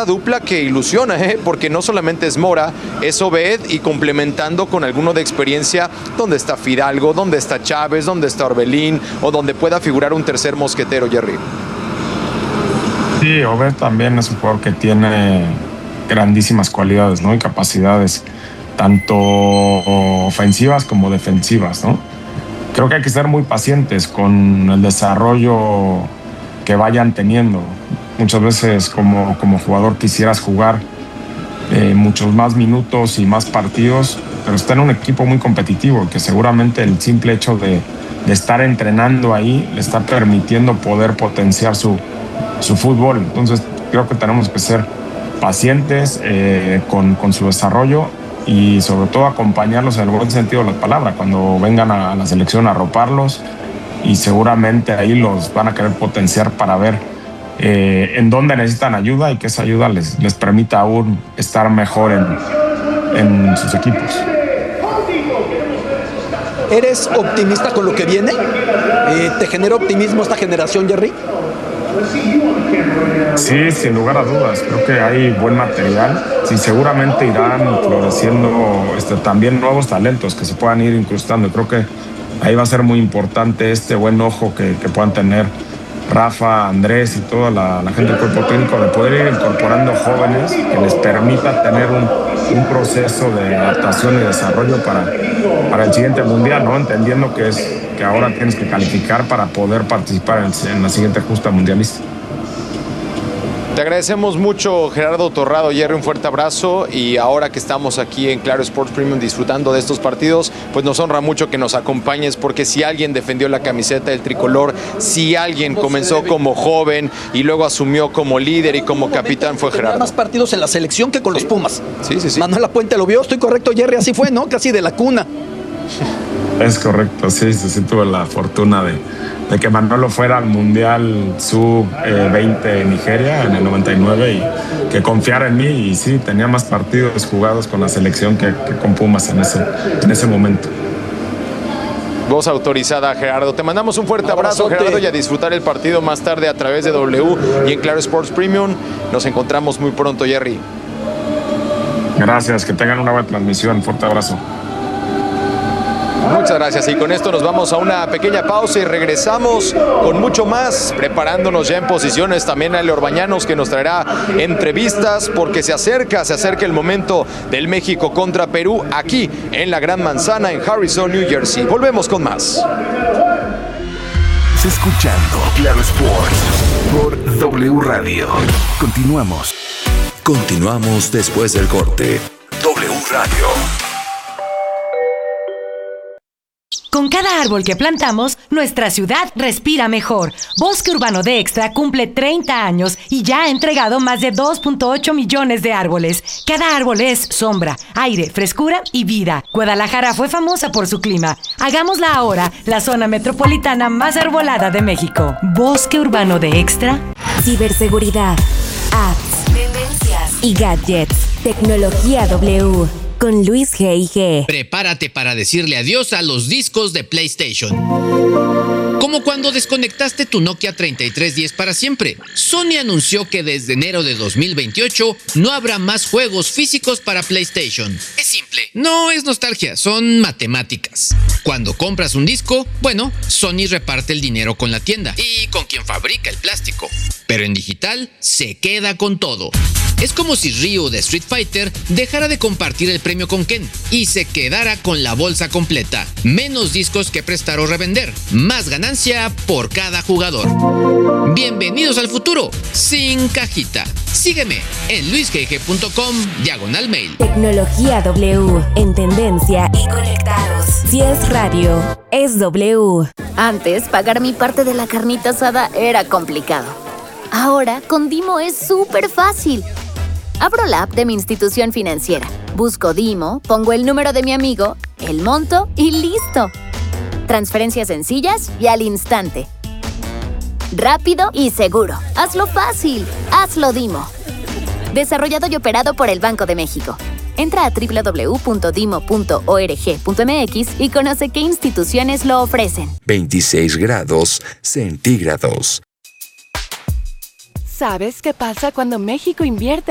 esta dupla que ilusiona, porque no solamente es Mora, es Obed, y complementando con alguno de experiencia, donde está Fidalgo, donde está Chávez, donde está Orbelín, o donde pueda figurar un tercer mosquetero, Jerry. Sí, Obed también es un jugador que tiene grandísimas cualidades, ¿no? Y capacidades, tanto ofensivas como defensivas, ¿no? Creo que hay que ser muy pacientes con el desarrollo que vayan teniendo. Muchas veces como jugador quisieras jugar muchos más minutos y más partidos, pero está en un equipo muy competitivo, que seguramente el simple hecho de estar entrenando ahí le está permitiendo poder potenciar su fútbol. Entonces creo que tenemos que ser pacientes con su desarrollo y sobre todo acompañarlos en el buen sentido de la palabra cuando vengan a la selección, a arroparlos, y seguramente ahí los van a querer potenciar para ver en dónde necesitan ayuda y que esa ayuda les permita aún estar mejor en sus equipos. ¿Eres optimista con lo que viene? ¿Te genera optimismo esta generación, Jerry? Sí, sin lugar a dudas. Creo que hay buen material. Sí, seguramente irán floreciendo también nuevos talentos que se puedan ir incrustando. Creo que ahí va a ser muy importante este buen ojo que puedan tener Rafa, Andrés y toda la gente del cuerpo técnico, de poder ir incorporando jóvenes que les permita tener un proceso de adaptación y desarrollo para el siguiente mundial, ¿no? Entendiendo que ahora tienes que calificar para poder participar en la siguiente justa mundialista. Te agradecemos mucho, Gerardo Torrado. Jerry, un fuerte abrazo, y ahora que estamos aquí en Claro Sports Premium disfrutando de estos partidos, pues nos honra mucho que nos acompañes, porque si alguien defendió la camiseta del tricolor, si alguien comenzó como joven y luego asumió como líder y como capitán, fue Gerardo. Tenía más partidos en la selección que con los Pumas. Sí. Manuel Lapuente lo vio, estoy correcto, Jerry, así fue, ¿no? Casi de la cuna. Es correcto, sí, tuve la fortuna de que Manolo fuera al Mundial Sub-20 en Nigeria en el 99 y que confiara en mí, y sí, tenía más partidos jugados con la selección que con Pumas en ese momento. Voz autorizada, Gerardo. Te mandamos un fuerte abrazo, Gerardo, y a disfrutar el partido más tarde a través de W y en Claro Sports Premium. Nos encontramos muy pronto, Jerry. Gracias, que tengan una buena transmisión. Fuerte abrazo. Muchas gracias, y con esto nos vamos a una pequeña pausa y regresamos con mucho más, preparándonos ya en posiciones también a Ale Orbañanos, que nos traerá entrevistas, porque se acerca el momento del México contra Perú aquí en la Gran Manzana en Harrison, New Jersey. Volvemos con más. Estás escuchando Claro Sports por W Radio. Continuamos después del corte. W Radio. Con cada árbol que plantamos, nuestra ciudad respira mejor. Bosque Urbano de Extra cumple 30 años y ya ha entregado más de 2.8 millones de árboles. Cada árbol es sombra, aire, frescura y vida. Guadalajara fue famosa por su clima. Hagámosla ahora la zona metropolitana más arbolada de México. Bosque Urbano de Extra. Ciberseguridad, apps, tendencias y gadgets. Tecnología W. Con Luis G.I.G. Prepárate para decirle adiós a los discos de PlayStation. Como cuando desconectaste tu Nokia 3310 para siempre. Sony anunció que desde enero de 2028 no habrá más juegos físicos para PlayStation. Es simple, no es nostalgia, son matemáticas. Cuando compras un disco, bueno, Sony reparte el dinero con la tienda y con quien fabrica el plástico. Pero en digital se queda con todo. Es como si Ryu de Street Fighter dejara de compartir el premio con Ken y se quedara con la bolsa completa. Menos discos que prestar o revender. Más ganancia por cada jugador. Bienvenidos al futuro, sin cajita. Sígueme en luisgg.com/mail. Tecnología W. En tendencia y conectados. Si es radio, es W. Antes, pagar mi parte de la carnita asada era complicado. Ahora, con Dimo es súper fácil. Abro la app de mi institución financiera, busco Dimo, pongo el número de mi amigo, el monto y listo. Transferencias sencillas y al instante. Rápido y seguro. Hazlo fácil. Hazlo Dimo. Desarrollado y operado por el Banco de México. Entra a www.dimo.org.mx y conoce qué instituciones lo ofrecen. 26 grados centígrados. ¿Sabes qué pasa cuando México invierte